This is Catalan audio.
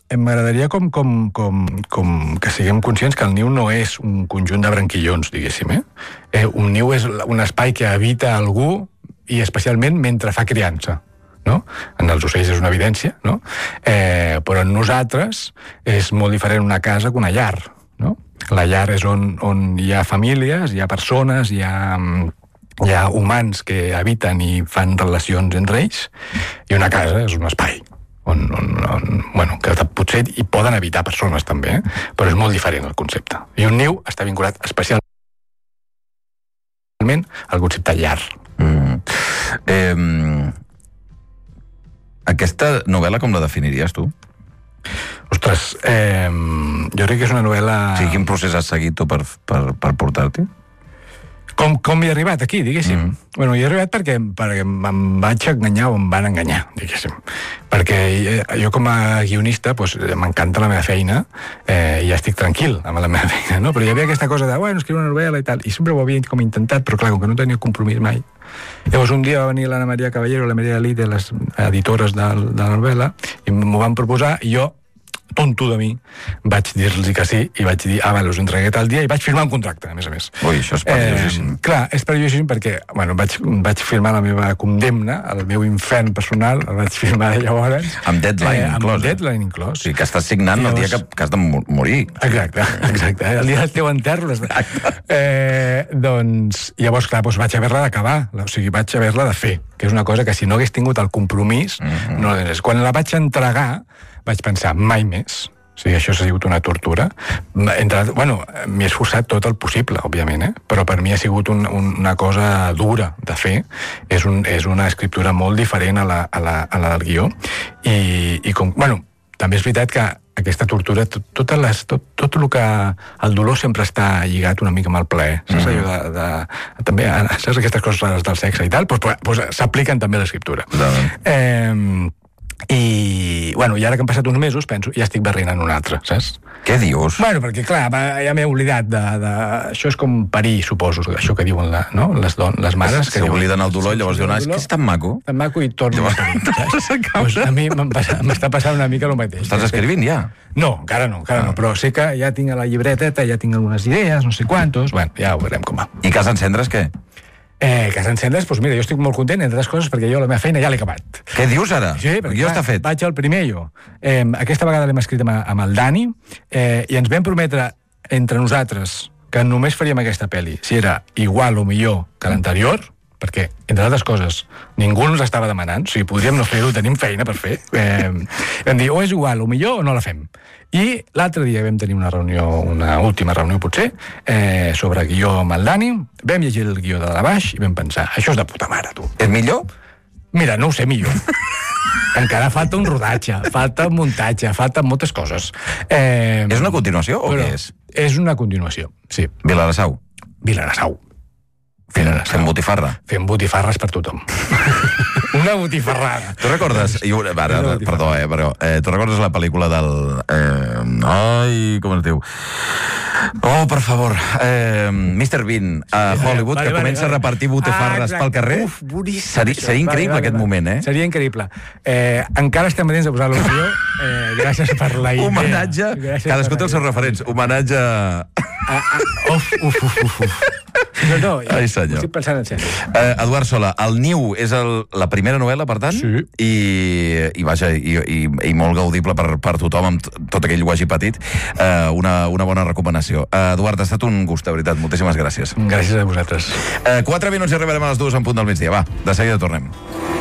m'agradaria com que siguem conscients que el niu no és un conjunt de branquillons, diguéssim, un niu és un espai que habita algú, i especialment mentre fa criança, no? En els ocells és una evidència, no? Però en nosaltres és molt diferent una casa que una llar, no? La llar és on hi ha famílies, hi ha persones, hi ha humans que habiten i fan relacions entre ells, i una casa és un espai que potser hi poden habitar persones també, però és molt diferent el concepte. I un niu està vinculat especialment al concepte llar. Aquesta novel·la com la definiries, tu? Ostres, jo crec que és una novel·la... O sigui, quin procés has seguit tu per portar-t'hi? Com hi he arribat aquí, diguéssim? Bueno, hi he arribat perquè em vaig enganyar o em van enganyar, diguéssim. Perquè jo com a guionista m'encanta la meva feina i ja estic tranquil amb la meva feina, no? Però hi havia aquesta cosa de, escriure una novel·la i tal, i sempre ho havia com intentat, però clar, com que no tenia compromís mai. Llavors un dia va venir l'Anna Maria Caballero, la Maria Dalí, de les editores de la novel·la, i m'ho van proposar, i jo, tonto de mi, vaig dir-los que sí, i vaig dir, us entregué tal dia, i vaig firmar un contracte, a més a més. Ui, això és perillosíssim. Clar, és perillosíssim perquè, vaig firmar la meva condemna, el meu infern personal, el vaig firmar llavors. Amb deadline inclòs. Amb deadline inclòs. O sigui, que estàs signant el dia que has de morir. Exacte. El dia del teu enterro. Doncs, llavors, clar, vaig haver-la d'acabar, o sigui, vaig haver-la de fer, que és una cosa que si no hagués tingut el compromís, no l'hagués. Quan la vaig entregar, vaig pensar, mai més. O sigui, això ha sigut una tortura. M'he esforçat tot el possible, òbviament, però per mi ha sigut una cosa dura de fer. És una escriptura molt diferent a la del guió. També és veritat que aquesta tortura, tot el que... El dolor sempre està lligat una mica amb el plaer. Saps allò també, saps aquestes coses rares del sexe i tal? Doncs s'apliquen també a l'escriptura. I ara que han passat uns mesos penso, ja estic barrinant un altre, saps? Què dius? Perquè clar, ja m'he oblidat això és com parir, suposo, això que diuen les mares. S'obliden el dolor i llavors diuen, és que és tan maco. Tan maco i torno a parir. A mi m'està passant una mica el mateix. Estàs escrivint ja? No, encara no, però sé que ja tinc a la llibreteta, ja tinc algunes idees, no sé quantos, ja ho veurem com va. I Casa Encendres, què? Casa Encendres, mira, jo estic molt content, entre altres coses, perquè jo la meva feina ja l'he acabat. Què dius ara? Sí, perquè ja està fet. Vaig al primer jo. Aquesta vegada l'hem escrit amb el Dani, i ens vam prometre entre nosaltres que només faríem aquesta pel·li si era igual o millor que l'anterior, perquè, entre altres coses, ningú ens estava demanant, o sigui, podríem no fer-ho, tenim feina per fer. Vam dir, o és igual o millor o no la fem. I l'altre dia vam tenir una reunió, una última reunió potser, sobre guió amb el Dani, vam llegir el guió de baix i vam pensar, això és de puta mare, tu. És millor? Mira, no ho sé millor. Encara falta un rodatge, falta un muntatge, falten moltes coses. És una continuació o què és? És una continuació, sí. Vilassau? Vilassau. Fent botifarra? Fent botifarres per tothom. Una botifarrada. Tu recordes... Perdó, però... Tu recordes la pel·lícula del... com es diu? Oh, per favor. Mr. Bean a Hollywood, que comença a repartir botifarres pel carrer. Uf, boníssim. Seria increïble aquest moment, eh? Seria increïble. Encara estem pendents de posar l'opció. Gràcies per la idea. Homenatge. Cadascú té els seus referents. Homenatge... No, ai, senyor. Estic pensant en sèrio. Eduard Sola, El niu és la primera novel·la, per tant? Sí. I vaja, i molt gaudible per tothom, amb tot aquell llenguatge petit. Una bona recomanació. Eduard, ha estat un gust, de veritat. Moltíssimes gràcies. Gràcies a vosaltres. 4 minuts i arribarem a les 2 en punt del migdia. Va, de seguida tornem.